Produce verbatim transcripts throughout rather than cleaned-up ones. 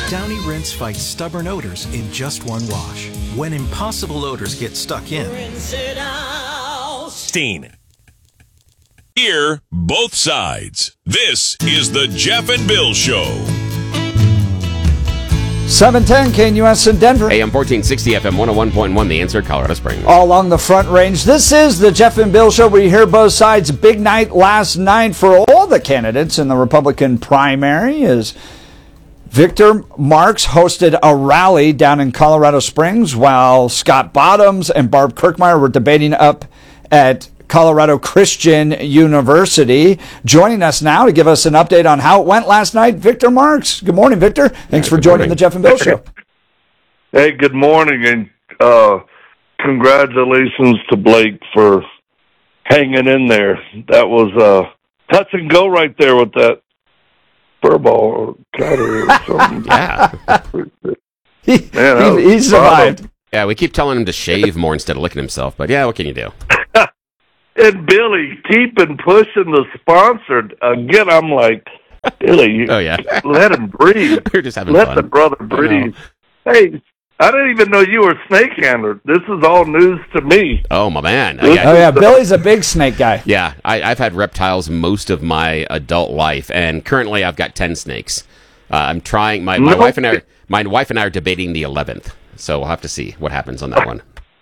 Downy Rinse fights stubborn odors in just one wash. When impossible odors get stuck in, rinse it out. Steen. Hear both sides. This is the Jeff and Bill Show. seven ten K N U S in Denver. A M fourteen sixty, F M one oh one point one, The Answer, Colorado Springs. All along the Front Range. This is the Jeff and Bill Show, where you hear both sides. Big night last night for all the candidates in the Republican primary as Victor Marx hosted a rally down in Colorado Springs while Scott Bottoms and Barb Kirkmeyer were debating up at Colorado Christian University. Joining us now to give us an update on how it went last night, Victor Marx. Good morning, Victor. Thanks for joining the Jeff and Bill Show. Hey, good morning, and uh, congratulations to Blake for hanging in there. That was uh, touch and go right there with that fur ball or cutter or something. Yeah. he, Man, he, he survived. Yeah, we keep telling him to shave more instead of licking himself, but yeah, what can you do? And Billy keeping pushing the sponsored. Again, I'm like, Billy, Oh, yeah. let him breathe. We're just having let fun. the brother breathe. Hey, I didn't even know you were a snake handler. This is all news to me. Oh, my man. This yeah. Oh, yeah. Billy's a big snake guy. Yeah, I, I've had reptiles most of my adult life, and currently I've got ten snakes. Uh, I'm trying. My, my No. wife and I, my wife and I are debating the eleventh, so we'll have to see what happens on that one.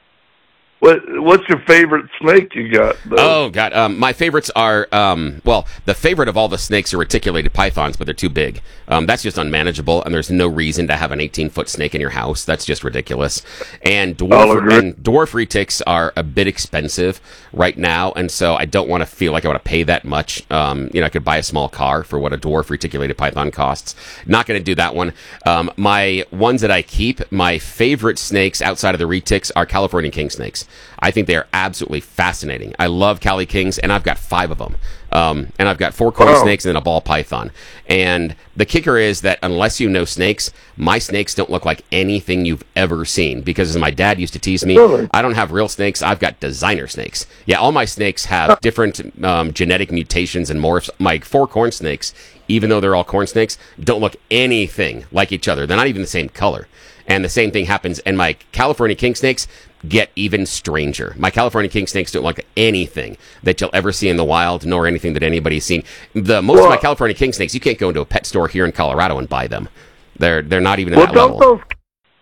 What What's your favorite snake you got, though? Oh, God. Um, my favorites are, um, well, the favorite of all the snakes are reticulated pythons, but they're too big. Um, that's just unmanageable, and there's no reason to have an eighteen-foot snake in your house. That's just ridiculous. And I'll dwarf, agree. and dwarf retics are a bit expensive right now, and so I don't want to feel like I want to pay that much. Um, you know, I could buy a small car for what a dwarf reticulated python costs. Not going to do that one. Um, my ones that I keep, my favorite snakes outside of the retics are California king snakes. I think they are absolutely fascinating. I love Cali Kings, and I've got five of them. Um, and I've got four corn Wow. snakes and then a ball python. And the kicker is that unless you know snakes, my snakes don't look like anything you've ever seen. Because as my dad used to tease me, Really? I don't have real snakes. I've got designer snakes. Yeah, all my snakes have different um, genetic mutations and morphs. My four corn snakes, even though they're all corn snakes, don't look anything like each other. They're not even the same color. And the same thing happens. And my California king snakes get even stranger. My California king snakes don't look like anything that you'll ever see in the wild, nor anything that anybody's seen. The most of my Well- California king snakes, you can't go into a pet store here in Colorado and buy them. They're they're not even at Well, that don't level. those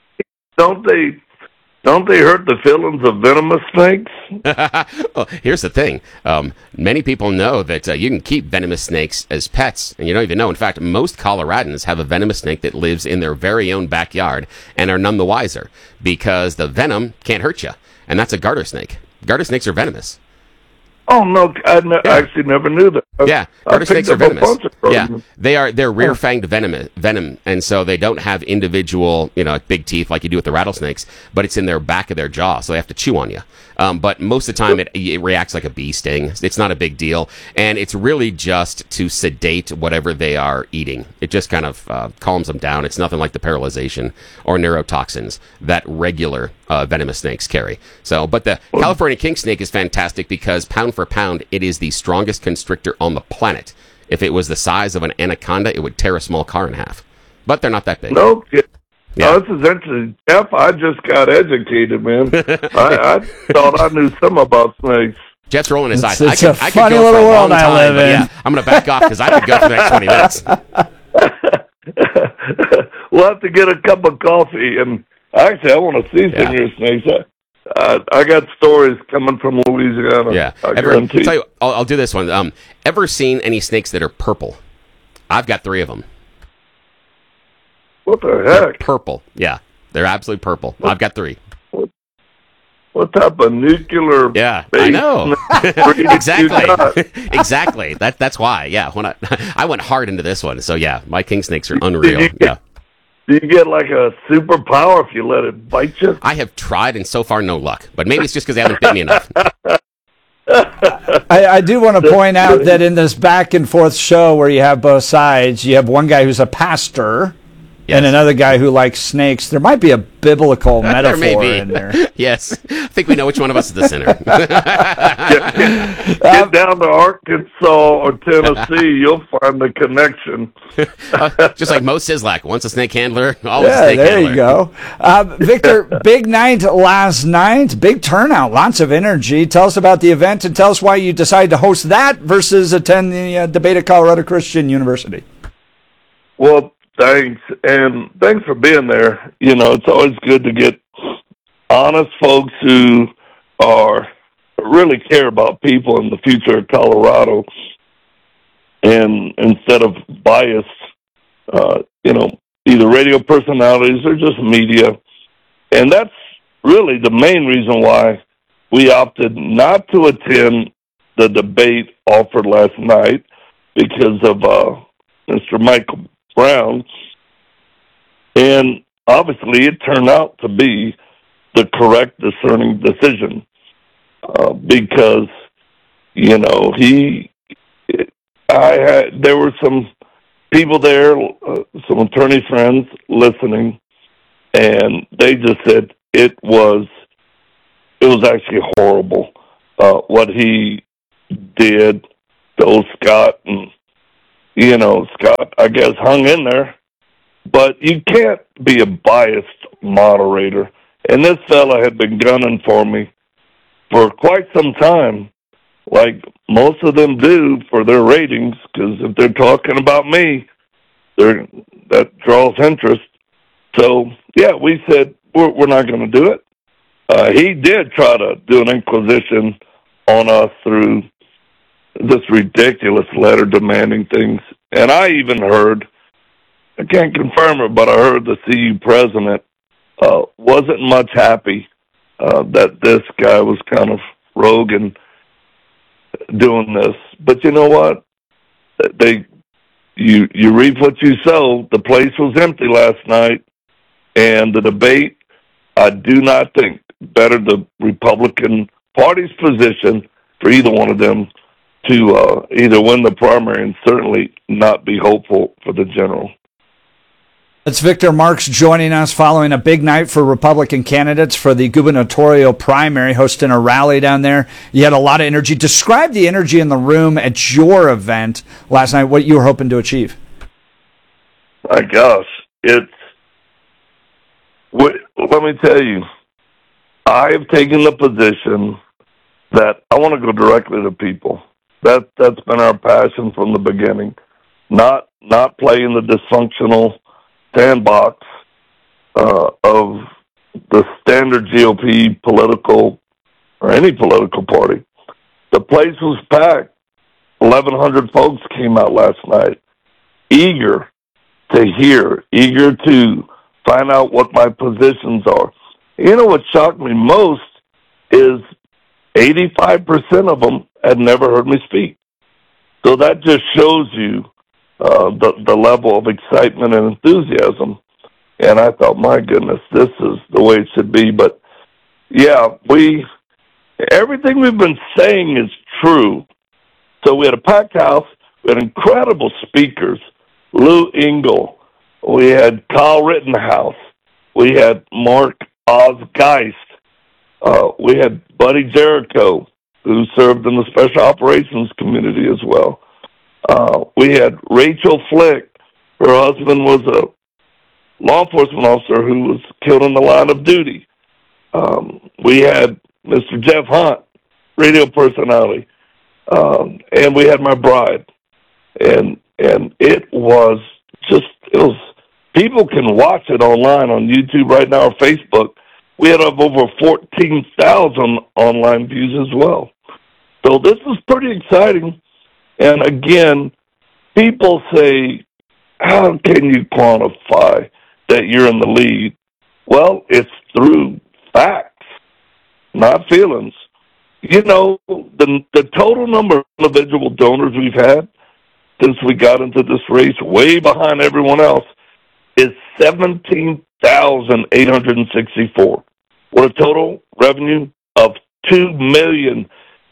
don't they don't they hurt the feelings of venomous snakes? Well, here's the thing. Um, many people know that uh, you can keep venomous snakes as pets, and you don't even know. In fact, most Coloradans have a venomous snake that lives in their very own backyard and are none the wiser because the venom can't hurt you, and that's a garter snake. Garter snakes are venomous. Oh no, I ne- Yeah. actually never knew that. Yeah, I garter snakes picked are up a venomous. bunch of Yeah, them. they are. They're rear-fanged venom, venom, and so they don't have individual, you know, big teeth like you do with the rattlesnakes. But it's in their back of their jaw, so they have to chew on you. Um, but most of the time, it, it reacts like a bee sting. It's not a big deal, and it's really just to sedate whatever they are eating. It just kind of uh, calms them down. It's nothing like the paralyzation or neurotoxins that regular uh, venomous snakes carry. So, but the California king snake is fantastic because pound for pound, it is the strongest constrictor on the planet. If it was the size of an anaconda, it would tear a small car in half. But they're not that big. No, kid. Yeah. Oh, this is interesting, Jeff. I just got educated, man. I, I thought I knew some about snakes. Jeff's rolling his It's- eyes. it's I a could, I could funny go for little a long world I time, live but in. yeah, I'm going to back off because I could go for the next twenty minutes. We'll have to get a cup of coffee, and actually, I want to see some Yeah. of your snakes. I, uh, I got stories coming from Louisiana. Yeah. I Ever, guarantee. tell you, I'll, I'll do this one. Um, ever seen any snakes that are purple? I've got three of them. What the They're heck? purple. Yeah, they're absolutely purple. I've got three. What type of nuclear? Yeah, I base know. breed you got? exactly. exactly. That that's why. Yeah, when I I went hard into this one. So yeah, my king snakes are unreal. Did you Yeah. get- Do you get like a superpower if you let it bite you? I have tried and so far no luck. But maybe it's just because they haven't bit me enough. I, I do want to point out that in this back and forth show where you have both sides, you have one guy who's a pastor Yes. and another guy who likes snakes. There might be a biblical metaphor there may be. in there. Yes. I think we know which one of us is the sinner. Get, get, get down to Arkansas or Tennessee, you'll find the connection. uh, just like Mo Sislak, once a snake handler, always Yeah, a snake there handler. you go. Uh, Victor, big night last night, big turnout, lots of energy. Tell us about the event and tell us why you decided to host that versus attend the uh, debate at Colorado Christian University. Well, thanks, and thanks for being there. You know, it's always good to get honest folks who are really care about people and the future of Colorado, and instead of biased, uh, you know, either radio personalities or just media. And that's really the main reason why we opted not to attend the debate offered last night, because of uh, Mister Michael Brown. And obviously it turned out to be the correct discerning decision, uh, because, you know, he, I had, there were some people there, uh, some attorney friends listening, and they just said it was, it was actually horrible, uh, what he did to old Scott. And, you know, Scott, I guess, hung in there, but you can't be a biased moderator. And this fella had been gunning for me for quite some time, like most of them do for their ratings, because if they're talking about me, they're, that draws interest. So, yeah, we said, we're, we're not going to do it. Uh, he did try to do an inquisition on us through this ridiculous letter demanding things. And I even heard, I can't confirm it, but I heard the C U president uh, wasn't much happy uh, that this guy was kind of rogue and doing this. But you know what? They, you, you reap what you sow. The place was empty last night, and the debate, I do not think, bettered the Republican Party's position for either one of them to uh, either win the primary and certainly not be hopeful for the general. It's Victor Marks joining us following a big night for Republican candidates for the gubernatorial primary, hosting a rally down there. You had a lot of energy. Describe the energy in the room at your event last night, what you were hoping to achieve. My gosh, it's, let me tell you, I have taken the position that I want to go directly to people. That, that's been our passion from the beginning. Not, not play in the dysfunctional sandbox uh, of the standard G O P political or any political party. The place was packed. eleven hundred folks came out last night, eager to hear, eager to find out what my positions are. You know what shocked me most is eighty-five percent of them had never heard me speak. So that just shows you Uh, the, the level of excitement and enthusiasm. And I thought, my goodness, this is the way it should be. But, yeah, we, everything we've been saying is true. So we had a packed house. We had incredible speakers. Lou Engle. We had Kyle Rittenhouse. We had Mark Osgeist. Uh, we had Buddy Jericho, who served in the special operations community as well. Uh, we had Rachel Flick. Her husband was a law enforcement officer who was killed in the line of duty. Um, we had Mister Jeff Hunt, radio personality, um, and we had my bride. And and it was just, it was, people can watch it online on YouTube right now or Facebook. We had over fourteen thousand online views as well. So this is pretty exciting. And again, people say, how can you quantify that you're in the lead? Well, it's through facts, not feelings. You know, the, the total number of individual donors we've had since we got into this race, way behind everyone else, is seventeen thousand eight hundred sixty-four. With a total revenue of two million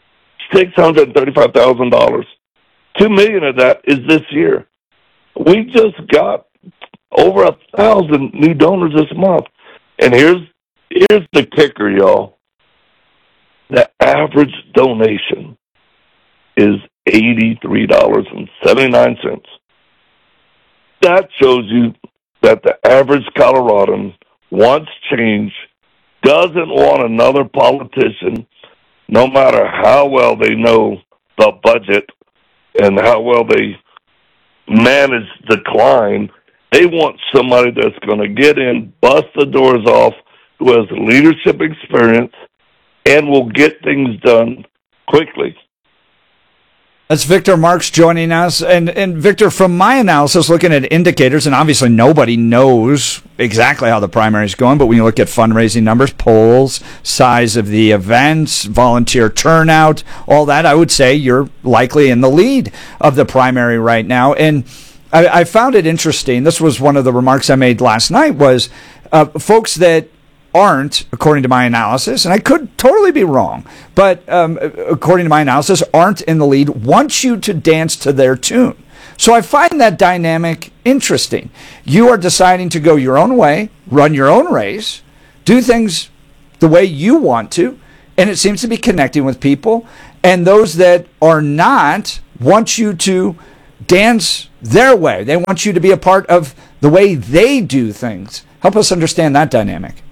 six hundred thirty-five thousand dollars. Two million of that is this year. We just got over a thousand new donors this month. And here's here's the kicker, y'all. The average donation is eighty-three dollars and seventy-nine cents. That shows you that the average Coloradan wants change, doesn't want another politician, no matter how well they know the budget and how well they manage decline. They want somebody that's going to get in, bust the doors off, who has leadership experience, and will get things done quickly. That's Victor Marks joining us. And, and Victor, from my analysis, looking at indicators, and obviously nobody knows exactly how the primary is going, but when you look at fundraising numbers, polls, size of the events, volunteer turnout, all that, I would say you're likely in the lead of the primary right now. And I, I found it interesting. This was one of the remarks I made last night was uh, folks that aren't, according to my analysis, and I could totally be wrong, but um, according to my analysis, aren't in the lead, want you to dance to their tune. So I find that dynamic interesting. You are deciding to go your own way, run your own race, do things the way you want to, and it seems to be connecting with people. And those that are not want you to dance their way. They want you to be a part of the way they do things. Help us understand that dynamic.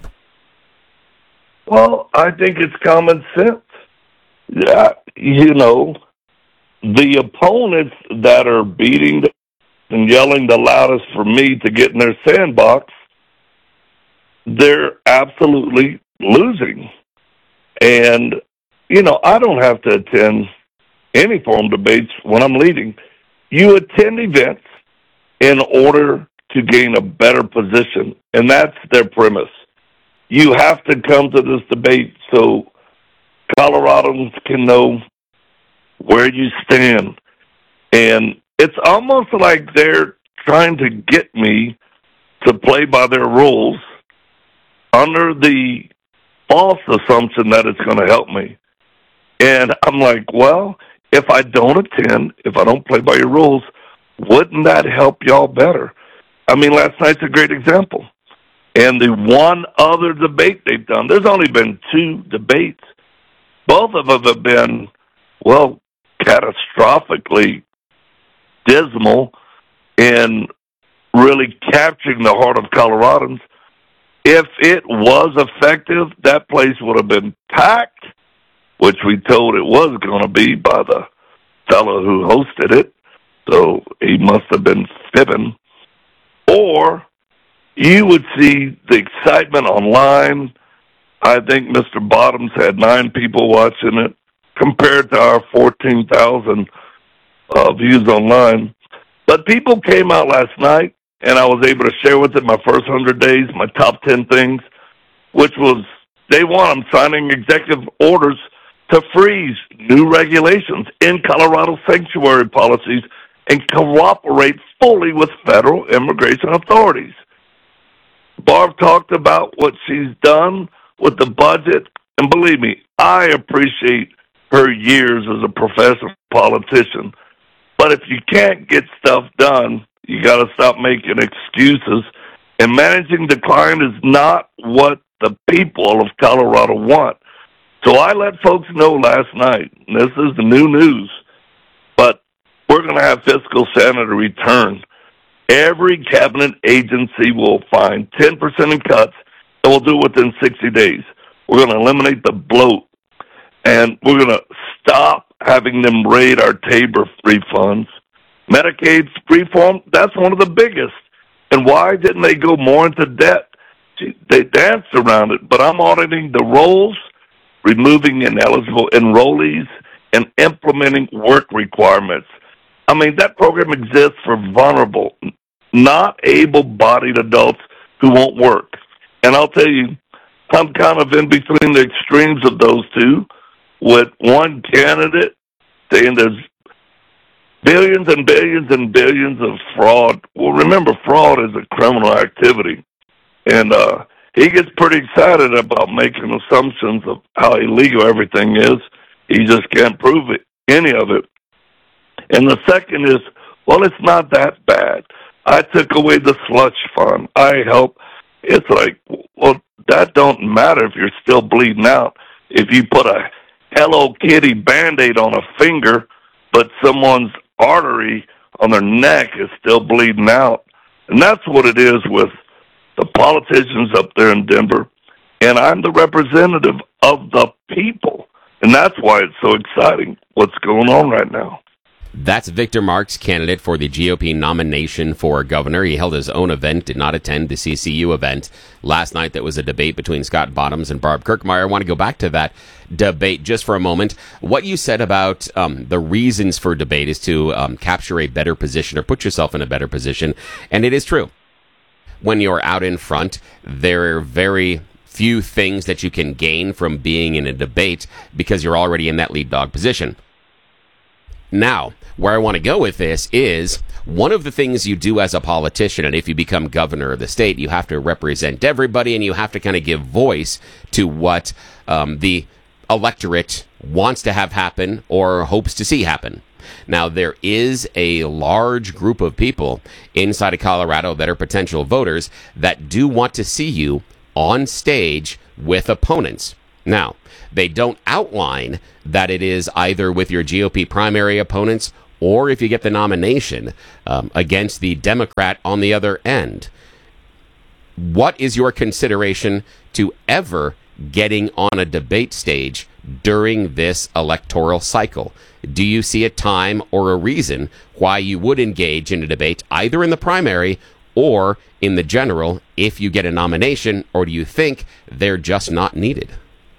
Well, I think it's common sense. Yeah, you know, the opponents that are beating and yelling the loudest for me to get in their sandbox, they're absolutely losing. And, you know, I don't have to attend any forum debates when I'm leading. You attend events in order to gain a better position, and that's their premise. You have to come to this debate so Coloradans can know where you stand. And it's almost like they're trying to get me to play by their rules under the false assumption that it's going to help me. And I'm like, well, if I don't attend, if I don't play by your rules, wouldn't that help y'all better? I mean, last night's a great example. And the one other debate they've done, there's only been two debates. Both of them have been, well, catastrophically dismal in really capturing the heart of Coloradans. If it was effective, that place would have been packed, which we told it was going to be by the fellow who hosted it. So he must have been fibbing. Or you would see the excitement online. I think Mister Bottoms had nine people watching it compared to our fourteen thousand uh, views online. But people came out last night, and I was able to share with them my first one hundred days, my top ten things, which was day one, I'm signing executive orders to freeze new regulations in Colorado sanctuary policies and cooperate fully with federal immigration authorities. Barb talked about what she's done with the budget, and believe me, I appreciate her years as a professional politician. But if you can't get stuff done, you got to stop making excuses. And managing decline is not what the people of Colorado want. So I let folks know last night, and this is the new news, but we're going to have fiscal sanity return. Every cabinet agency will find ten percent in cuts, and we'll do it within sixty days. We're going to eliminate the bloat, and we're going to stop having them raid our Tabor refunds. Medicaid reform, that's one of the biggest. And why didn't they go more into debt? They danced around it, but I'm auditing the rolls, removing ineligible enrollees, and implementing work requirements. I mean, that program exists for vulnerable, not able-bodied adults who won't work. And I'll tell you, I'm kind of in between the extremes of those two, with one candidate saying there's billions and billions and billions of fraud. Well, remember, fraud is a criminal activity. And uh, he gets pretty excited about making assumptions of how illegal everything is. He just can't prove it, any of it. And the second is, well, it's not that bad. I took away the slush fund. I helped. It's like, well, that don't matter if you're still bleeding out. If you put a Hello Kitty Band-Aid on a finger, but someone's artery on their neck is still bleeding out. And that's what it is with the politicians up there in Denver. And I'm the representative of the people. And that's why it's so exciting what's going on right now. That's Victor Marks, candidate for the G O P nomination for governor. He held his own event, did not attend the C C U event last night. That was a debate between Scott Bottoms and Barb Kirkmeyer. I want to go back to that debate just for a moment. What you said about um, the reasons for debate is to um, capture a better position or put yourself in a better position. And it is true. When you're out in front, there are very few things that you can gain from being in a debate because you're already in that lead dog position. Now, where I want to go with this is one of the things you do as a politician, and if you become governor of the state, you have to represent everybody and you have to kind of give voice to what um, the electorate wants to have happen or hopes to see happen. Now, there is a large group of people inside of Colorado that are potential voters that do want to see you on stage with opponents. Now, they don't outline that it is either with your G O P primary opponents or if you get the nomination um, against the Democrat on the other end. What is your consideration to ever getting on a debate stage during this electoral cycle? Do you see a time or a reason why you would engage in a debate either in the primary or in the general if you get a nomination, or do you think they're just not needed?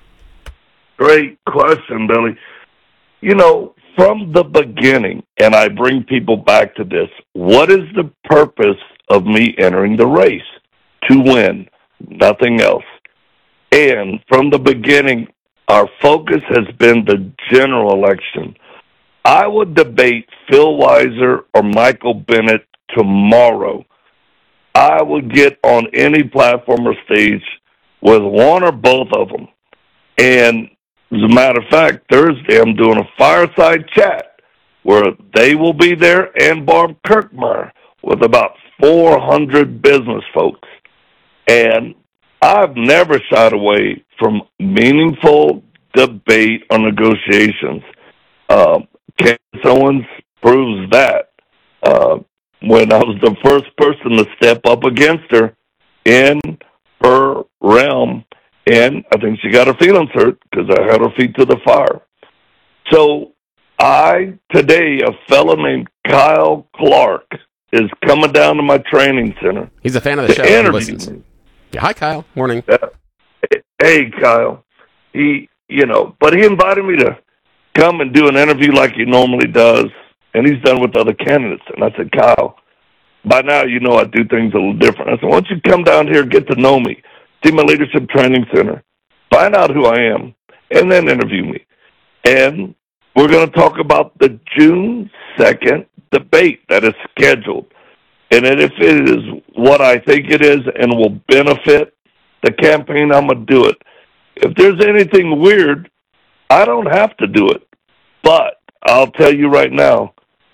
Great question, Billy. You know, from the beginning, and I bring people back to this, what is the purpose of me entering the race? To win, nothing else. And from the beginning, our focus has been the general election. I would debate Phil Weiser or Michael Bennet tomorrow. I would get on any platform or stage with one or both of them. And as a matter of fact, Thursday I'm doing a fireside chat where they will be there and Barb Kirkmeyer with about four hundred business folks. And I've never shied away from meaningful debate or negotiations. Uh, Candace Owens proves that. Uh, when I was the first person to step up against her in her realm, and I think she got her feelings hurt because I had her feet to the fire. So I, today, a fellow named Kyle Clark is coming down to my training center. He's a fan of the show. He listens. Yeah, hi, Kyle. Morning. Uh, hey, Kyle. He, you know, but he invited me to come and do an interview like he normally does, and he's done with other candidates. And I said, Kyle, by now you know I do things a little different. I said, why don't you come down here, get to know me, see my leadership training center, find out who I am, and then interview me. And we're going to talk about the June second debate that is scheduled. And if it is what I think it is and will benefit the campaign, I'm going to do it. If there's anything weird, I don't have to do it. But I'll tell you right now,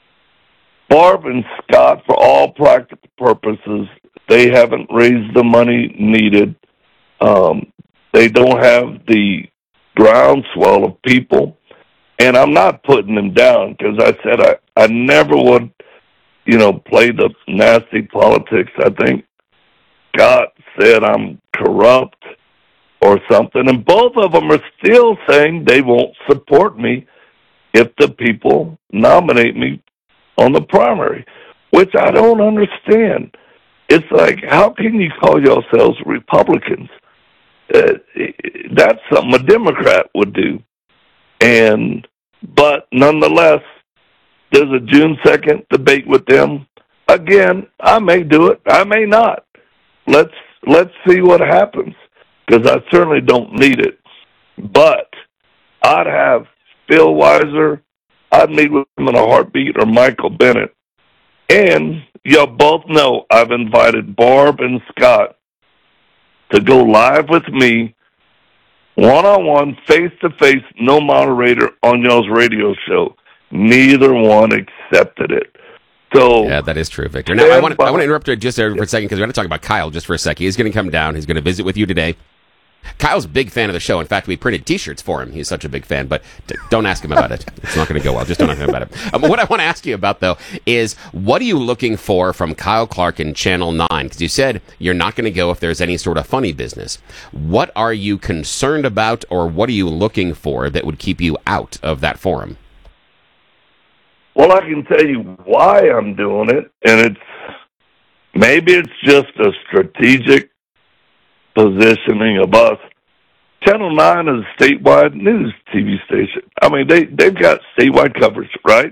Barb and Scott, for all practical purposes, they haven't raised the money needed. Um, they don't have the groundswell of people. And I'm not putting them down because I said I, I never would, you know, play the nasty politics. I think Scott said I'm corrupt or something. And both of them are still saying they won't support me if the people nominate me on the primary, which I don't understand. It's like, how can you call yourselves Republicans? Uh, that's something a Democrat would do. And, but nonetheless, there's a June second debate with them. Again, I may do it. I may not. Let's, let's see what happens, because I certainly don't need it. But I'd have Phil Weiser, I'd meet with him in a heartbeat, or Michael Bennet. And you both know I've invited Barb and Scott to go live with me, one-on-one, face-to-face, no moderator on y'all's radio show. Neither one accepted it. So yeah, that is true, Victor. Now, I want to I want to interrupt you just there for a second because we're going to talk about Kyle just for a second. He's going to come down. He's going to visit with you today. Kyle's a big fan of the show. In fact, we printed T-shirts for him. He's such a big fan, but d- don't ask him about it. It's not going to go well. Just don't ask him about it. Um, what I want to ask you about, though, is what are you looking for from Kyle Clark in Channel nine? Because you said you're not going to go if there's any sort of funny business. What are you concerned about, or what are you looking for that would keep you out of that forum? Well, I can tell you why I'm doing it, and it's maybe it's just a strategic positioning of us. Channel nine is a statewide news T V station. I mean, they, they've got statewide coverage, right?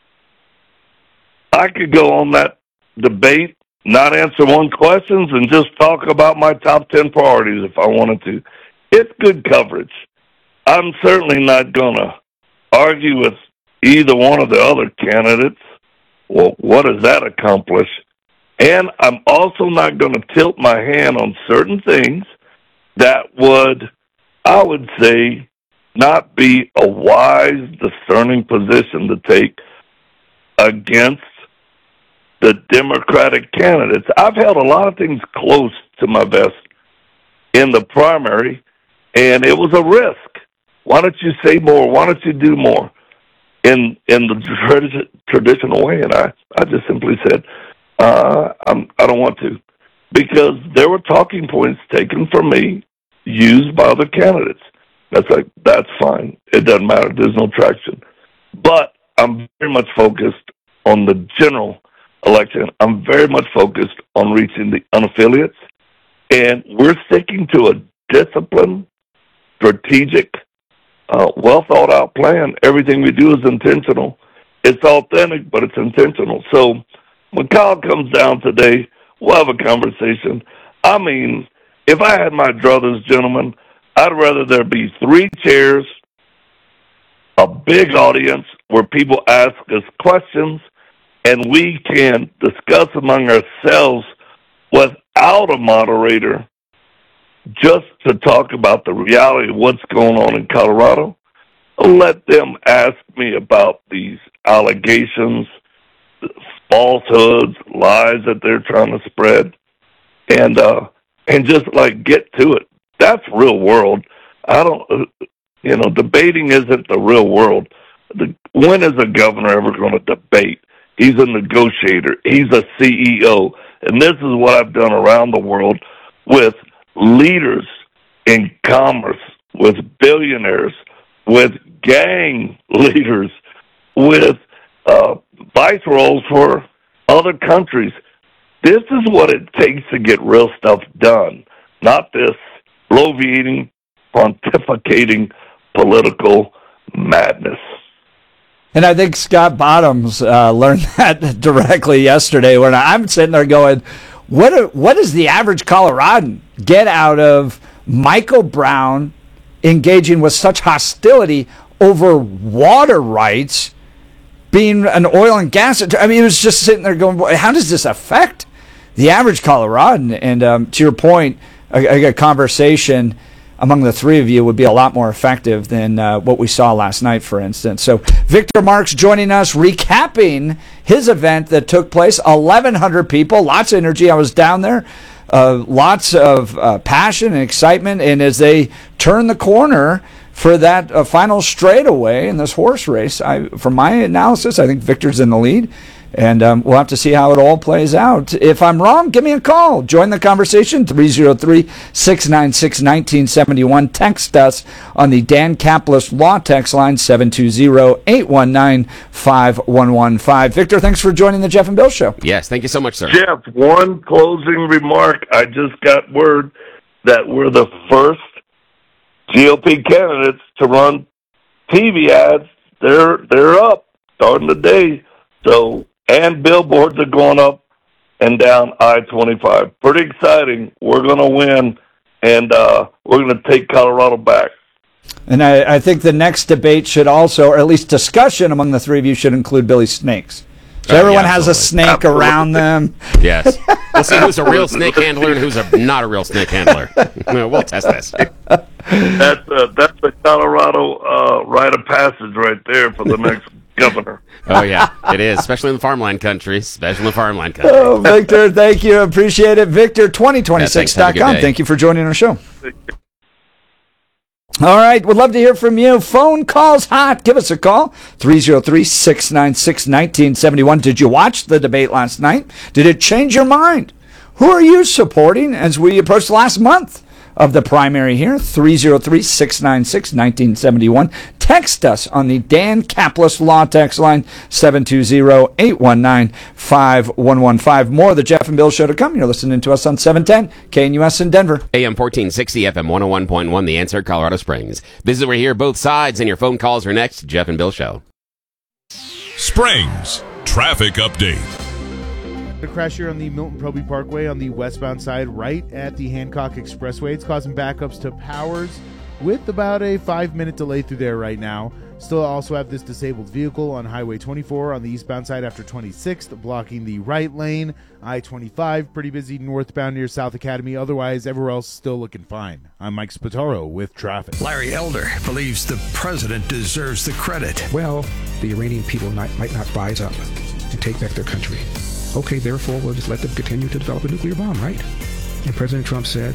I could go on that debate, not answer one questions, and just talk about my top ten priorities if I wanted to. It's good coverage. I'm certainly not going to argue with either one of the other candidates. Well, what does that accomplish? And I'm also not going to tilt my hand on certain things that would, I would say, not be a wise, discerning position to take against the Democratic candidates. I've held a lot of things close to my vest in the primary, and it was a risk. Why don't you say more? Why don't you do more? In in the trad- traditional way, and I, I just simply said, uh, I'm, I don't want to, because there were talking points taken from me, used by other candidates. That's like, that's fine. It doesn't matter. There's no traction. But I'm very much focused on the general election. I'm very much focused on reaching the unaffiliates, and we're sticking to a disciplined, strategic, Uh, well thought out plan. Everything we do is intentional. It's authentic, but it's intentional. So when Kyle comes down today, we'll have a conversation. I mean, if I had my druthers, gentlemen, I'd rather there be three chairs, a big audience where people ask us questions, and we can discuss among ourselves without a moderator, just to talk about the reality of what's going on in Colorado. Let them ask me about these allegations, falsehoods, lies that they're trying to spread, and uh, and just like get to it. That's real world. I don't, you know, debating isn't the real world. The, when is a governor ever going to debate? He's a negotiator. He's a C E O, and this is what I've done around the world with leaders in commerce, with billionaires, with gang leaders, with uh, viceroys for other countries. This is what it takes to get real stuff done, not this bloviating, pontificating political madness. And I think Scott Bottoms uh, learned that directly yesterday when I'm sitting there going, What a, what does the average Coloradan get out of Michael Brown engaging with such hostility over water rights being an oil and gas? I mean, it was just sitting there going, how does this affect the average Coloradan? And um, to your point, a, a conversation among the three of you would be a lot more effective than uh, what we saw last night, for instance. So Victor Marks joining us, recapping his event that took place. eleven hundred people, lots of energy. I was down there. Uh, lots of uh, passion and excitement. And as they turn the corner for that uh, final straightaway in this horse race, I, from my analysis, I think Victor's in the lead. And um, we'll have to see how it all plays out. If I'm wrong, give me a call. Join the conversation, three oh three, six nine six, one nine seven one. Text us on the Dan Caplis Law text line, seven two zero, eight one nine, five one one five. Victor, thanks for joining the Jeff and Bill Show. Yes, thank you so much, sir. Jeff, one closing remark. I just got word that we're the first G O P candidates to run T V ads. They're, they're up starting today. So... And billboards are going up and down I twenty-five. Pretty exciting. We're going to win, and uh, we're going to take Colorado back. And I, I think the next debate should also, or at least discussion among the three of you, should include Billy Snakes. So uh, everyone yeah, has a snake absolutely. around them. Yes. We'll see who's a real snake handler and who's a not a real snake handler. We'll test this. That's a, that's a Colorado uh, rite of passage right there for the next governor. Oh, yeah, it is, especially in the farmland country, especially in the farmland country. Oh, Victor, thank you. Appreciate it. Victor twenty twenty-six dot com. Yeah, thank you for joining our show. All right, we'd love to hear from you. Phone calls hot. Give us a call, three oh three, six nine six, one nine seven one. Did you watch the debate last night? Did it change your mind? Who are you supporting as we approach the last month of the primary here? three oh three, six nine six, one nine seven one. Text us on the Dan Caplis Law text line, seven two zero, eight one nine, five one one five. More of the Jeff and Bill Show to come. You're listening to us on seven ten K N U S in Denver. A M fourteen sixty, F M one oh one point one, The Answer, Colorado Springs. This is where we hear both sides, and your phone calls are next. Jeff and Bill Show. Springs traffic update. A crash here on the Milton Proby Parkway on the westbound side right at the Hancock Expressway. It's causing backups to Powers with about a five-minute delay through there right now. Still also have this disabled vehicle on Highway twenty-four on the eastbound side after twenty-sixth, blocking the right lane. I twenty-five, pretty busy northbound near South Academy. Otherwise, everywhere else still looking fine. I'm Mike Spataro with traffic. Larry Elder believes the president deserves the credit. Well, the Iranian people might, might not rise up and take back their country. Okay, therefore, we'll just let them continue to develop a nuclear bomb, right? And President Trump said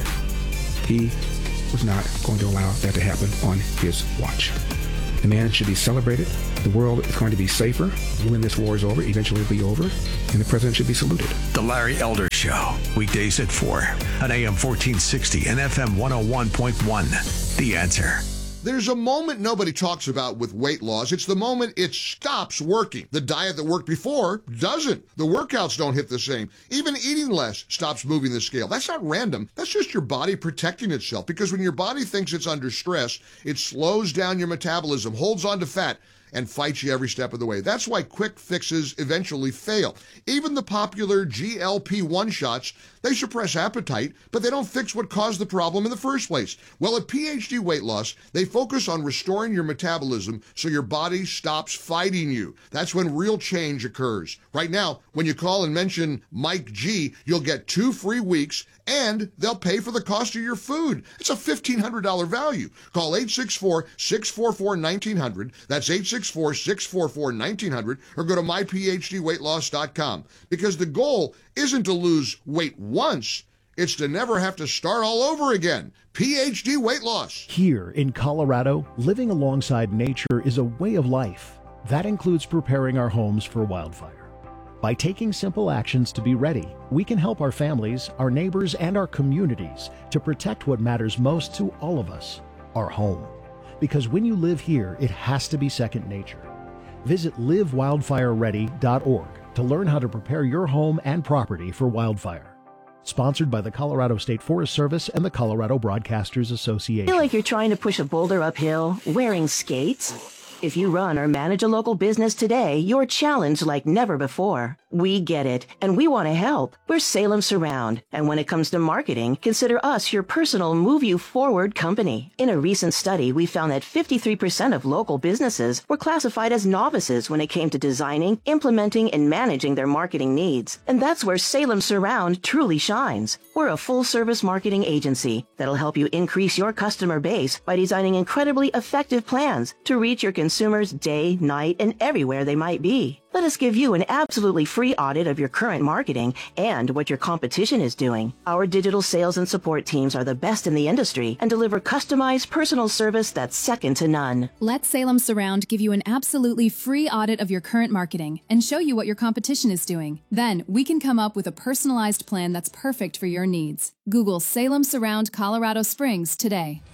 he was not going to allow that to happen on his watch. The man should be celebrated. The world is going to be safer when this war is over. Eventually it'll be over. And the president should be saluted. The Larry Elder Show, weekdays at four on A M fourteen sixty and F M one oh one point one. The Answer. There's a moment nobody talks about with weight loss. It's the moment it stops working. The diet that worked before doesn't. The workouts don't hit the same. Even eating less stops moving the scale. That's not random. That's just your body protecting itself, because when your body thinks it's under stress, it slows down your metabolism, holds on to fat, and fights you every step of the way. That's why quick fixes eventually fail. Even the popular G L P one shots, they suppress appetite, but they don't fix what caused the problem in the first place. Well, at P H D Weight Loss, they focus on restoring your metabolism so your body stops fighting you. That's when real change occurs. Right now, when you call and mention Mike G, you'll get two free weeks, and they'll pay for the cost of your food. It's a fifteen hundred dollars value. Call eight six four, six four four, one nine zero zero. That's eight six four, six four four, one nine zero zero, or go to my p h d weight loss dot com. Because the goal isn't to lose weight once, it's to never have to start all over again. P H D Weight Loss. Here in Colorado, living alongside nature is a way of life. That includes preparing our homes for wildfire. By taking simple actions to be ready, we can help our families, our neighbors, and our communities to protect what matters most to all of us, our home. Because when you live here, it has to be second nature. Visit live wildfire ready dot org to learn how to prepare your home and property for wildfire. Sponsored by the Colorado State Forest Service and the Colorado Broadcasters Association. Feel like you're trying to push a boulder uphill wearing skates? If you run or manage a local business today, you're challenged like never before. We get it, and we want to help. We're Salem Surround, and when it comes to marketing, consider us your personal move you forward company. In a recent study, we found that fifty-three percent of local businesses were classified as novices when it came to designing, implementing, and managing their marketing needs. And that's where Salem Surround truly shines. We're a full-service marketing agency that'll help you increase your customer base by designing incredibly effective plans to reach your consumers day, night, and everywhere they might be. Let us give you an absolutely free audit of your current marketing and what your competition is doing. Our digital sales and support teams are the best in the industry and deliver customized personal service that's second to none. Let Salem Surround give you an absolutely free audit of your current marketing and show you what your competition is doing. Then we can come up with a personalized plan that's perfect for your needs. Google Salem Surround Colorado Springs today.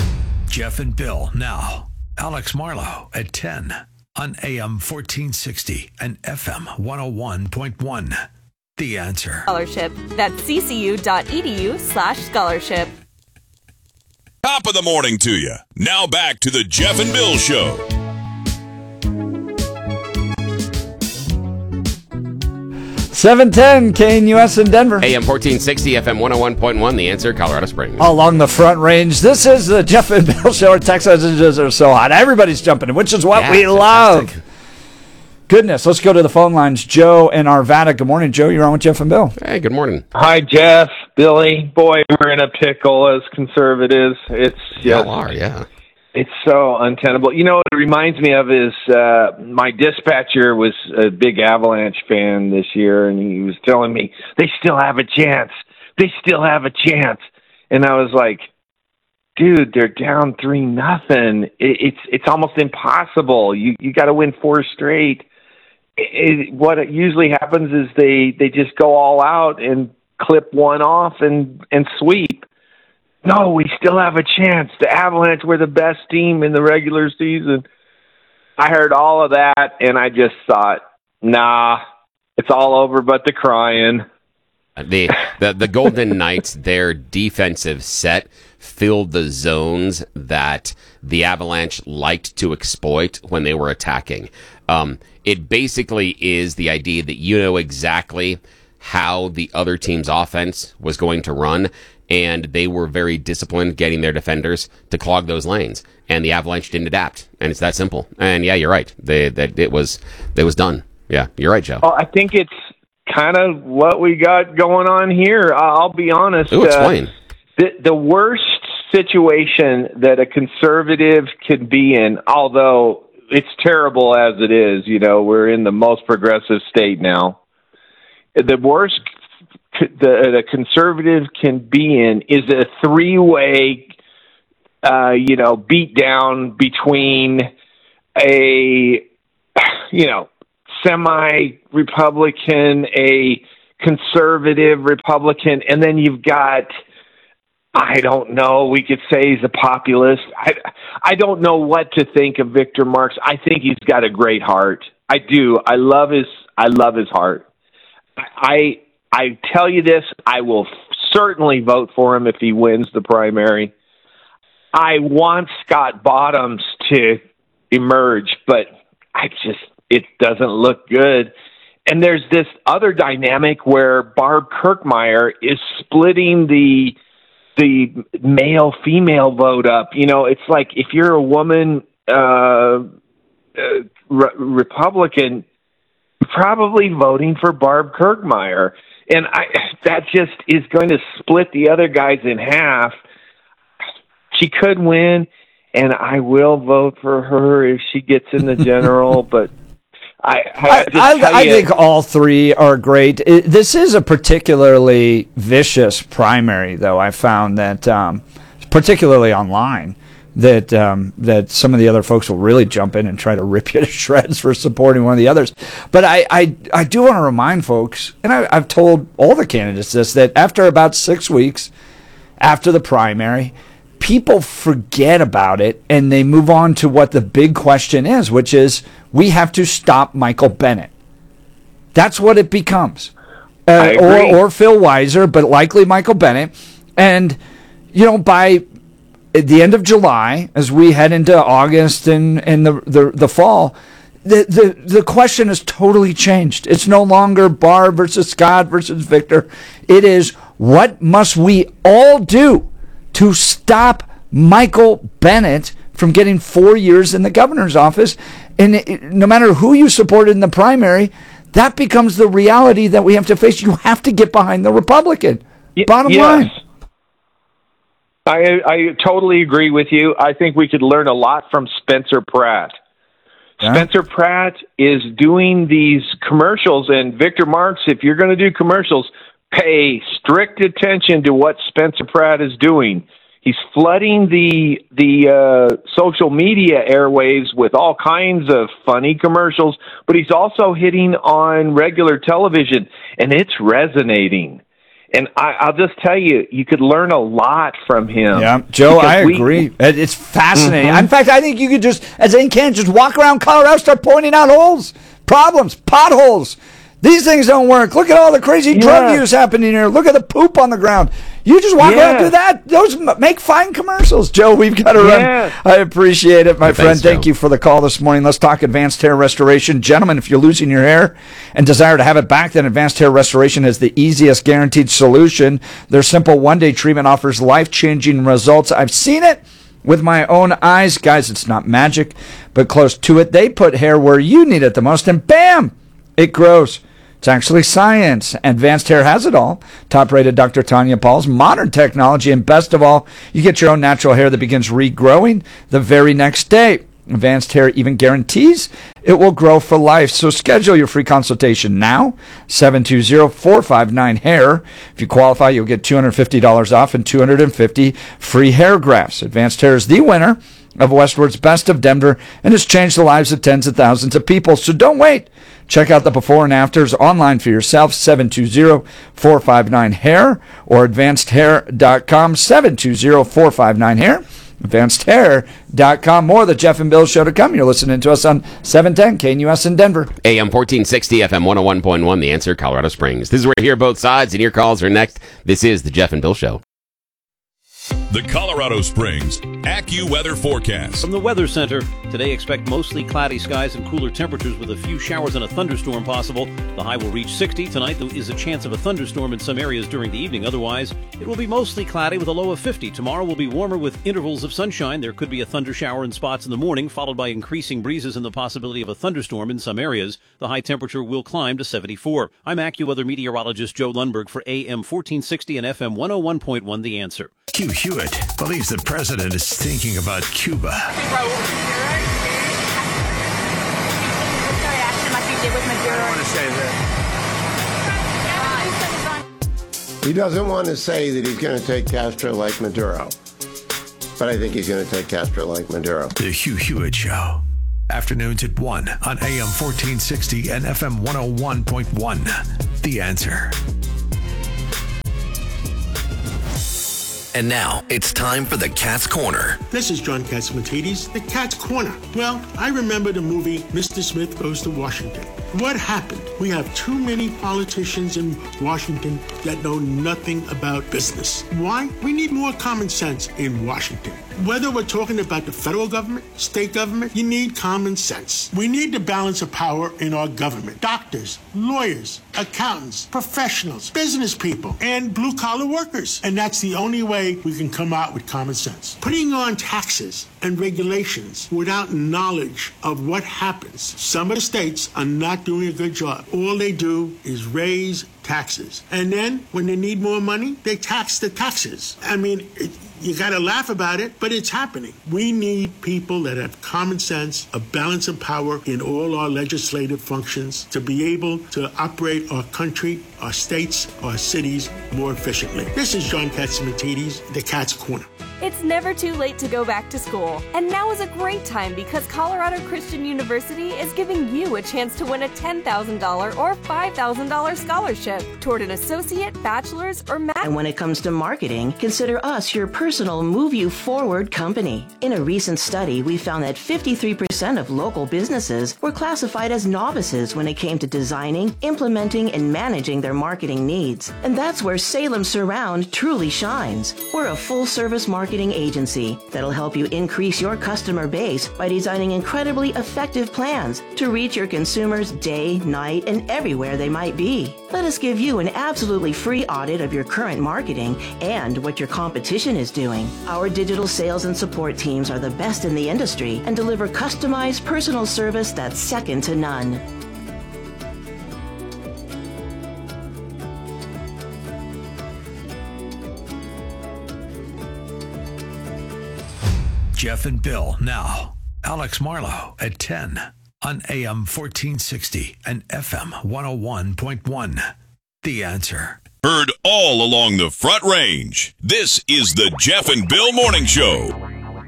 Jeff and Bill now. Alex Marlowe at ten. On A M fourteen sixty and F M one oh one point one. The Answer. Scholarship. That's ccu.edu slash scholarship. Top of the morning to you. Now back to the Jeff and Bill Show. seven ten K N U S in Denver. A M fourteen sixty, F M one oh one point one, The Answer, Colorado Springs. Along the Front Range, this is the Jeff and Bill Show. Our text messages are so hot. Everybody's jumping in, which is what yeah, we fantastic. love. Goodness, let's go to the phone lines. Joe in Arvada. Good morning, Joe. You're on with Jeff and Bill. Hey, good morning. Hi, Jeff, Billy. Boy, we're in a pickle as conservatives. It's Y'all are, yeah. It's so untenable. You know what it reminds me of is uh, my dispatcher was a big Avalanche fan this year, and he was telling me they still have a chance. They still have a chance. And I was like, dude, they're down three nothing. It, it's it's almost impossible. You you got to win four straight. It, it, what it usually happens is they, they just go all out and clip one off and, and sweep. No, we still have a chance. The Avalanche were the best team in the regular season. I heard all of that, and I just thought, nah, it's all over but the crying. The, the, the Golden Knights, their defensive set filled the zones that the Avalanche liked to exploit when they were attacking. Um, it basically is the idea that you know exactly how the other team's offense was going to run, and they were very disciplined getting their defenders to clog those lanes, and the Avalanche didn't adapt, and it's that simple. And yeah, you're right. They that it was it was done. Yeah, you're right, Joe. Well, I think it's kind of what we got going on here. I'll be honest. Ooh, explain. Uh, the the worst situation that a conservative could be in, although it's terrible as it is, you know, we're in the most progressive state now. The worst the, the conservative can be in is a three-way, uh, you know, beat down between a, you know, semi-Republican, a conservative Republican, and then you've got, I don't know, we could say he's a populist. I, I don't know what to think of Victor Marks. I think he's got a great heart. I do. I love his, I love his heart. I, I tell you this, I will certainly vote for him if he wins the primary. I want Scott Bottoms to emerge, but I just, it doesn't look good. And there's this other dynamic where Barb Kirkmeyer is splitting the the male-female vote up. You know, it's like if you're a woman uh, uh, re- Republican, you're probably voting for Barb Kirkmeyer. And I, that just is going to split the other guys in half. She could win, and I will vote for her if she gets in the general, but I, I, I, I, I think all three are great. It, this is a particularly vicious primary, though. I found that, um, particularly online, that um, that some of the other folks will really jump in and try to rip you to shreds for supporting one of the others. But I, I, I do want to remind folks, and I, I've told all the candidates this, that after about six weeks after the primary, people forget about it and they move on to what the big question is, which is we have to stop Michael Bennet. That's what it becomes. Uh, or, or Phil Weiser, but likely Michael Bennet. And, you know, by at the end of July, as we head into August and, and the, the, the fall, the, the, the question has totally changed. It's no longer Barb versus Scott versus Victor. It is what must we all do to stop Michael Bennet from getting four years in the governor's office. And it, no matter who you supported in the primary, that becomes the reality that we have to face. You have to get behind the Republican. Y- Bottom yes. line. I, I totally agree with you. I think we could learn a lot from Spencer Pratt. Yeah. Spencer Pratt is doing these commercials, and Victor Marks, if you're going to do commercials, pay strict attention to what Spencer Pratt is doing. He's flooding the the uh, social media airwaves with all kinds of funny commercials, but he's also hitting on regular television, and it's resonating. And I, I'll just tell you, you could learn a lot from him. Yeah, Joe, I we, agree. It's fascinating. Mm-hmm. In fact, I think you could just, as any can, just walk around Colorado, start pointing out holes, problems, potholes. These things don't work. Look at all the crazy yeah. drug use happening here. Look at the poop on the ground. You just walk yeah. around and do that. Those make fine commercials. Joe, we've got to yeah. run. I appreciate it, my Thanks, friend. Joe. Thank you for the call this morning. Let's talk advanced hair restoration. Gentlemen, if you're losing your hair and desire to have it back, then advanced hair restoration is the easiest guaranteed solution. Their simple one-day treatment offers life-changing results. I've seen it with my own eyes. Guys, it's not magic, but close to it. They put hair where you need it the most, and bam, it grows. It's actually science. Advanced Hair has it all. Top-rated Doctor Tanya Paul's modern technology, and best of all, you get your own natural hair that begins regrowing the very next day. Advanced Hair even guarantees it will grow for life. So schedule your free consultation now, seven two zero, four five nine, hair. If you qualify, you'll get two hundred fifty dollars off and two hundred fifty free hair grafts. Advanced Hair is the winner of Westward's Best of Denver and has changed the lives of tens of thousands of people. So don't wait. Check out the before and afters online for yourself, seven two zero, four five nine, hair or advanced hair dot com, seven two zero, four five nine, hair. advanced hair dot com. More of the Jeff and Bill Show to come. You're listening to us on seven ten K N U S in Denver. A M fourteen sixty, F M one oh one point one, The Answer, Colorado Springs. This is where we hear both sides, and your calls are next. This is the Jeff and Bill Show. The Colorado Springs AccuWeather forecast. From the Weather Center, today expect mostly cloudy skies and cooler temperatures with a few showers and a thunderstorm possible. The high will reach sixty. Tonight there is a chance of a thunderstorm in some areas during the evening. Otherwise, it will be mostly cloudy with a low of fifty. Tomorrow will be warmer with intervals of sunshine. There could be a thunder shower in spots in the morning, followed by increasing breezes and the possibility of a thunderstorm in some areas. The high temperature will climb to seventy-four. I'm AccuWeather meteorologist Joe Lundberg for A M fourteen sixty and F M one oh one point one, The Answer. Hugh Hewitt believes the president is thinking about Cuba. I want to say that. He doesn't want to say that he's going to take Castro like Maduro, but I think he's going to take Castro like Maduro. The Hugh Hewitt Show. Afternoons at one on A M fourteen sixty and F M one oh one point one. The Answer. And now, it's time for the Cat's Corner. This is John Catsimatidis, the Cat's Corner. Well, I remember the movie Mister Smith Goes to Washington. What happened? We have too many politicians in Washington that know nothing about business. Why? We need more common sense in Washington. Whether we're talking about the federal government, state government, you need common sense. We need the balance of power in our government. Doctors, lawyers, accountants, professionals, business people, and blue-collar workers. And that's the only way we can come out with common sense. Putting on taxes and regulations without knowledge of what happens. Some of the states are not doing a good job. All they do is raise taxes. And then when they need more money, they tax the taxes. I mean, it, you got to laugh about it, but it's happening. We need people that have common sense, a balance of power in all our legislative functions to be able to operate our country, our states, our cities more efficiently. This is John Catsimatidis, the Cat's Corner. It's never too late to go back to school. And now is a great time because Colorado Christian University is giving you a chance to win a ten thousand dollars or five thousand dollars scholarship toward an associate, bachelor's, or master's. And when it comes to marketing, consider us your personal Move You Forward company. In a recent study, we found that fifty-three percent of local businesses were classified as novices when it came to designing, implementing, and managing their marketing needs. And that's where Salem Surround truly shines. We're a full-service marketing marketing agency that'll help you increase your customer base by designing incredibly effective plans to reach your consumers day, night, and everywhere they might be. Let us give you an absolutely free audit of your current marketing and what your competition is doing. Our digital sales and support teams are the best in the industry and deliver customized personal service that's second to none. Jeff and Bill now. Alex Marlowe at ten on A M fourteen sixty and F M one oh one point one. The Answer. Heard all along the Front Range. This is the Jeff and Bill Morning Show.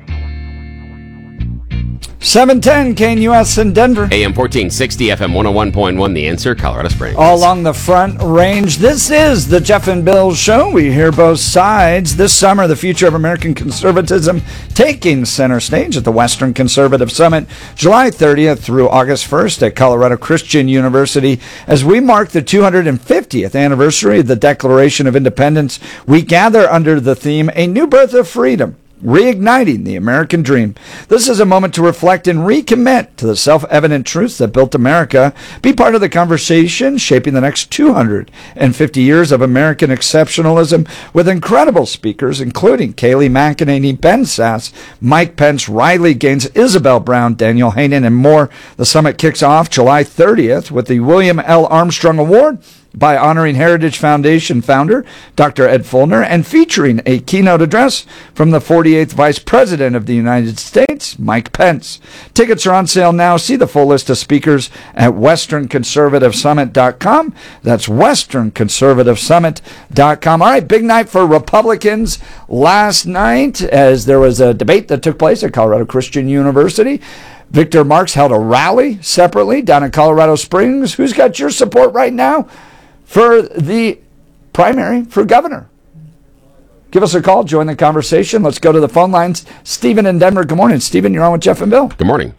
seven ten K N U S in Denver. A M fourteen sixty, F M one oh one point one, The Answer, Colorado Springs. All along the Front Range. This is the Jeff and Bill Show. We hear both sides. This summer, the future of American conservatism taking center stage at the Western Conservative Summit, July thirtieth through August first at Colorado Christian University. As we mark the two hundred fiftieth anniversary of the Declaration of Independence, we gather under the theme, A New Birth of Freedom. reigniting the American dream. This is a moment to reflect and recommit to the self-evident truths that built America. Be part of the conversation shaping the next two hundred fifty years of American exceptionalism with incredible speakers, including Kayleigh McEnany, Ben Sass, Mike Pence, Riley Gaines, Isabel Brown, Daniel Hannan, and more. The summit kicks off July thirtieth with the William L. Armstrong Award by honoring Heritage Foundation founder Doctor Ed Feulner and featuring a keynote address from the forty-eighth Vice President of the United States, Mike Pence. Tickets are on sale now. See the full list of speakers at western conservative summit dot com. That's western conservative summit dot com. All right, big night for Republicans last night as there was a debate that took place at Colorado Christian University. Victor Marx held a rally separately down in Colorado Springs. Who's got your support right now for the primary for governor? Give us a call. Join the conversation. Let's go to the phone lines. Stephen in Denver. Good morning. Stephen, you're on with Jeff and Bill. Good morning.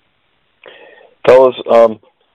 Fellas, um,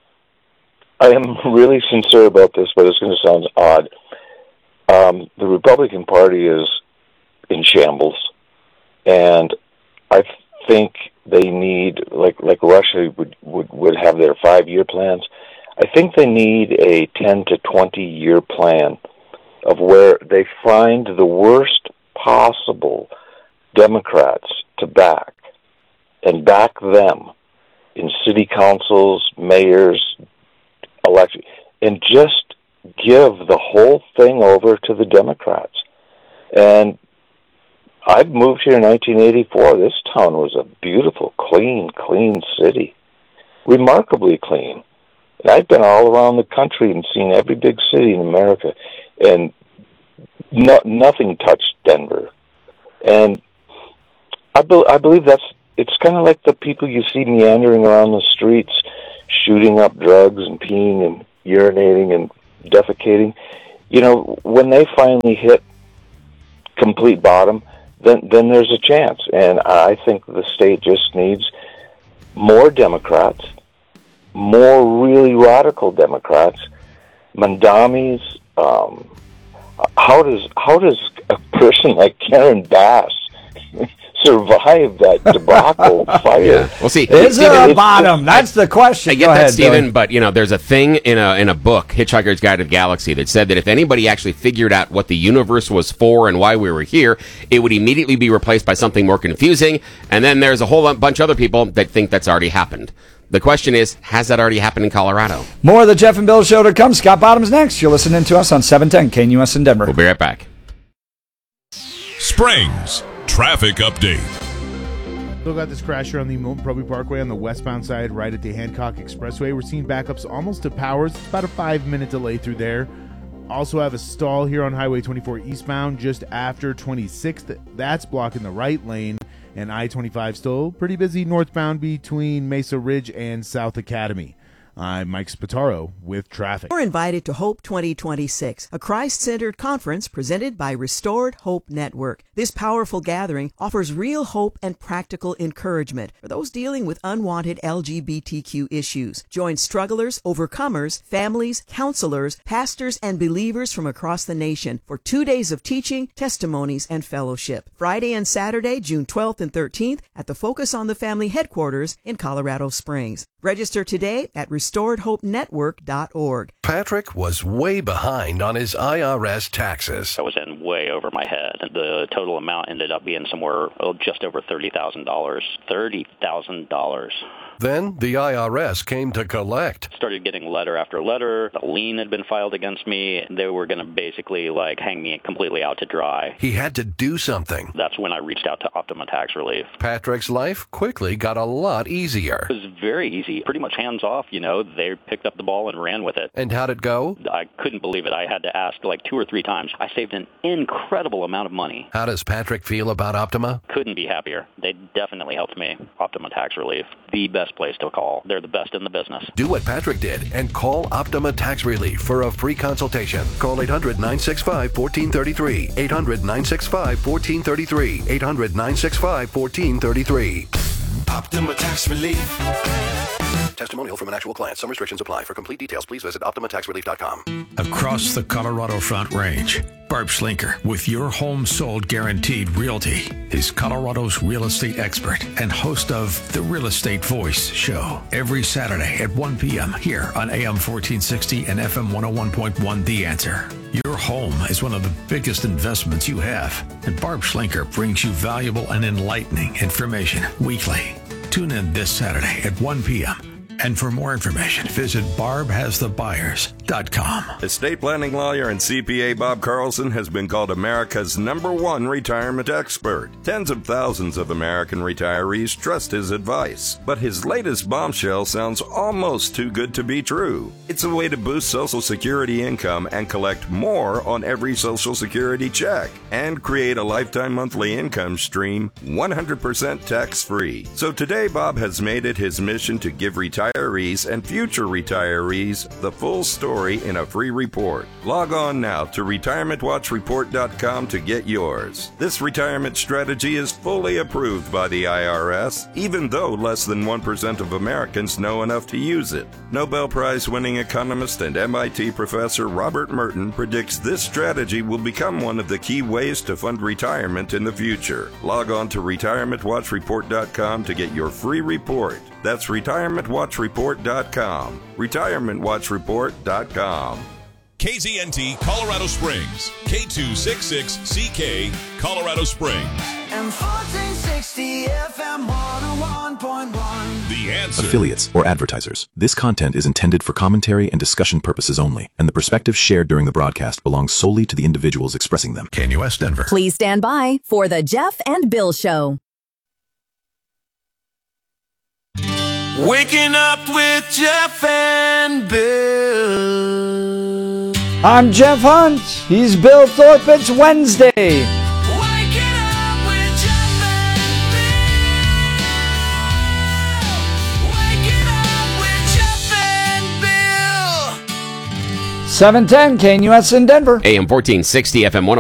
I am really sincere about this, but it's going to sound odd. Um, the Republican Party is in shambles, and I think they need, like like Russia would, would, would have their five-year plans, I think they need a ten to twenty-year plan of where they find the worst possible Democrats to back and back them in city councils, mayors, election, and just give the whole thing over to the Democrats. And I've moved here in nineteen eighty-four. This town was a beautiful, clean, clean city. Remarkably clean. And I've been all around the country and seen every big city in America, and no, nothing touched Denver. And I, be, I believe that's, it's kind of like the people you see meandering around the streets, shooting up drugs and peeing and urinating and defecating. You know, when they finally hit complete bottom, then then there's a chance. And I think the state just needs more Democrats, more really radical Democrats, Mandamis. Um, how does how does a person like Karen Bass survive that debacle fire? Yeah. Well, see, is there a bottom? That's the question. I get Go that, ahead, Stephen, Billy. but you know, there's a thing in a in a book, Hitchhiker's Guide to the Galaxy, that said that if anybody actually figured out what the universe was for and why we were here, it would immediately be replaced by something more confusing. And then there's a whole bunch of other people that think that's already happened. The question is, has that already happened in Colorado? More of the Jeff and Bill Show to come. Scott Bottoms next. You're listening to us on seven ten K N U S in Denver. We'll be right back. Springs Traffic Update. Still got this crash here on the Milton Proby Parkway on the westbound side right at the Hancock Expressway. We're seeing backups almost to Powers. It's about a five-minute delay through there. Also have a stall here on Highway twenty-four eastbound just after twenty-sixth. That's blocking the right lane. And I twenty-five still pretty busy northbound between Mesa Ridge and South Academy. I'm Mike Spataro with traffic. You're invited to Hope twenty twenty-six, a Christ-centered conference presented by Restored Hope Network. This powerful gathering offers real hope and practical encouragement for those dealing with unwanted L G B T Q issues. Join strugglers, overcomers, families, counselors, pastors, and believers from across the nation for two days of teaching, testimonies, and fellowship. Friday and Saturday, June twelfth and thirteenth at the Focus on the Family headquarters in Colorado Springs. Register today at restored hope network dot org. Patrick was way behind on his I R S taxes. I was in way over my head. The total amount ended up being somewhere oh, just over thirty thousand dollars. thirty thousand dollars. Then the I R S came to collect. Started getting letter after letter. A lien had been filed against me. They were going to basically like hang me completely out to dry. He had to do something. That's when I reached out to Optima Tax Relief. Patrick's life quickly got a lot easier. It was very easy. Pretty much hands off, you know. They picked up the ball and ran with it. And how'd it go? I couldn't believe it. I had to ask like two or three times. I saved an incredible amount of money. How does Patrick feel about Optima? Couldn't be happier. They definitely helped me. Optima Tax Relief. The best place to call. They're the best in the business. Do what Patrick did and call Optima Tax Relief for a free consultation. Call eight hundred nine six five one four three three. eight hundred nine six five one four three three. eight hundred nine six five one four three three. Optima Tax Relief. Testimonial from an actual client. Some restrictions apply. For complete details, please visit Optima Tax Relief dot com. Across the Colorado Front Range, Barb Schlinker with Your Home Sold Guaranteed Realty is Colorado's real estate expert and host of the Real Estate Voice show every Saturday at one p.m. here on A M fourteen sixty and F M one oh one point one The Answer. Your home is one of the biggest investments you have, and Barb Schlinker brings you valuable and enlightening information weekly. Tune in this Saturday at one p.m. And for more information, visit barb has the buyers dot com. Estate planning lawyer and C P A Bob Carlson has been called America's number one retirement expert. Tens of thousands of American retirees trust his advice. But his latest bombshell sounds almost too good to be true. It's a way to boost Social Security income and collect more on every Social Security check and create a lifetime monthly income stream one hundred percent tax-free. So today, Bob has made it his mission to give retirees Retirees and future retirees the full story in a free report. Log on now to retirement watch report dot com to get yours. This retirement strategy is fully approved by the I R S, even though less than one percent of Americans know enough to use it. Nobel Prize winning economist and M I T professor Robert Merton predicts this strategy will become one of the key ways to fund retirement in the future. Log on to retirement watch report dot com to get your free report. That's retirement watch report dot com. retirement watch report dot com. K Z N T Colorado Springs, K two sixty-six C K, Colorado Springs. And fourteen sixty F M one oh one point one. The Answer. Affiliates or advertisers. This content is intended for commentary and discussion purposes only, and the perspectives shared during the broadcast belong solely to the individuals expressing them. K N U S Denver. Please stand by for the Jeff and Bill Show. Waking up with Jeff and Bill. I'm Jeff Hunt. He's Bill Thorpe. It's Wednesday. Waking up with Jeff and Bill. Waking up with Jeff and Bill. seven ten K N U S in Denver. A M fourteen sixty, F M one oh one.